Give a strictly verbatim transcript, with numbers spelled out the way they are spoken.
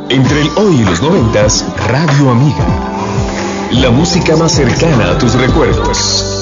Entre el hoy y los noventas, Radio Amiga. La música más cercana a tus recuerdos.